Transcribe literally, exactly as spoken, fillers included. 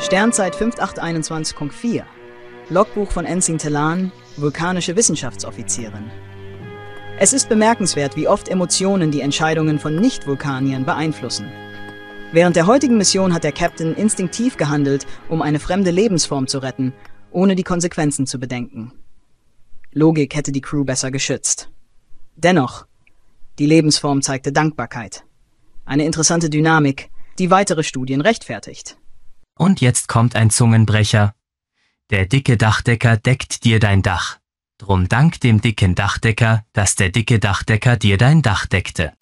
Sternzeit fünf acht einundzwanzig Punkt vier. Logbuch von Enzin Telan, vulkanische Wissenschaftsoffizierin. Es ist bemerkenswert, wie oft Emotionen die Entscheidungen von Nicht-Vulkaniern beeinflussen. Während der heutigen Mission hat der Captain instinktiv gehandelt, um eine fremde Lebensform zu retten, ohne die Konsequenzen zu bedenken. Logik hätte die Crew besser geschützt. Dennoch, die Lebensform zeigte Dankbarkeit. Eine interessante Dynamik, die weitere Studien rechtfertigt. Und jetzt kommt ein Zungenbrecher. Der dicke Dachdecker deckt dir dein Dach. Drum dank dem dicken Dachdecker, dass der dicke Dachdecker dir dein Dach deckte.